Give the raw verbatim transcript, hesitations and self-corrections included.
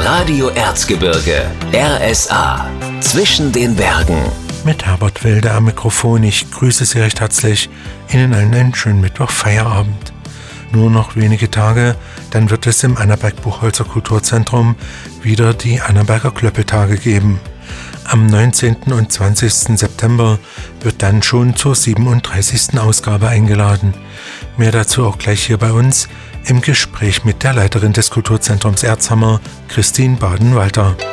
Radio Erzgebirge, R S A, zwischen den Bergen. Mit Herbert Wilde am Mikrofon. Ich grüße Sie recht herzlich. Ihnen allen einen schönen Mittwoch-Feierabend. Nur noch wenige Tage, dann wird es im Annaberg-Buchholzer Kulturzentrum wieder die Annaberger Klöppeltage geben. Am neunzehnten und zwanzigsten September wird dann schon zur siebenunddreißigsten Ausgabe eingeladen. Mehr dazu auch gleich hier bei uns im Gespräch mit der Leiterin des Kulturzentrums Erzhammer, Christine Baden-Walter.